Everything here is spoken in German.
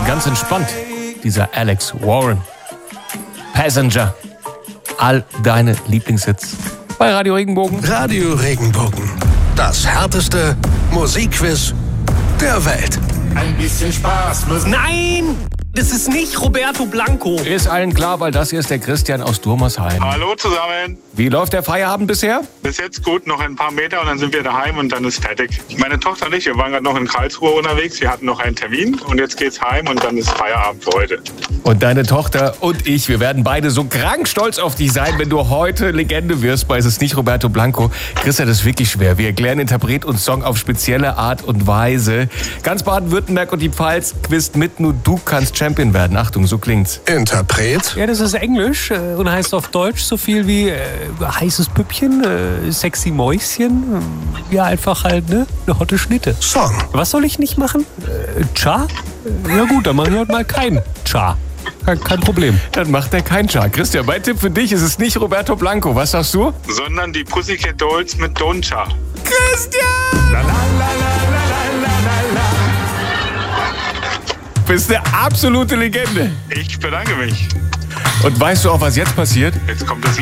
ganz entspannt. Dieser Alex Warren. Passenger. All deine Lieblingshits bei Radio Regenbogen. Radio Regenbogen. Das härteste Musikquiz der Welt. Ein bisschen Spaß muss... Nein! Das ist nicht Roberto Blanco. Ist allen klar, weil das hier ist der Christian aus Durmersheim. Hallo zusammen. Wie läuft der Feierabend bisher? Bis jetzt gut, noch ein paar Meter und dann sind wir daheim und dann ist fertig. Meine Tochter und ich, wir waren gerade noch in Karlsruhe unterwegs. Wir hatten noch einen Termin und jetzt geht's heim und dann ist Feierabend für heute. Und deine Tochter und ich, wir werden beide so krank stolz auf dich sein, wenn du heute Legende wirst bei Es ist nicht Roberto Blanco. Christian, das ist wirklich schwer. Wir erklären Interpret und Song auf spezielle Art und Weise. Ganz Baden-Württemberg und die Pfalz quizt mit, nur du kannst Champion werden. Achtung, so klingt's. Interpret? Ja, das ist Englisch und heißt auf Deutsch so viel wie heißes Püppchen, sexy Mäuschen, ja einfach halt, ne, eine hotte Schnitte. Song. Was soll ich nicht machen? Cha? Ja gut, dann mache ich halt mal kein Cha. Kein Problem. Dann macht er keinen Char. Christian, mein Tipp für dich ist es nicht Roberto Blanco. Was sagst du? Sondern die Pussycat Dolls mit Don't Cha. Christian! La, la, la, la, la, la, la. Bist eine absolute Legende. Ich bedanke mich. Und weißt du auch, was jetzt passiert? Jetzt kommt das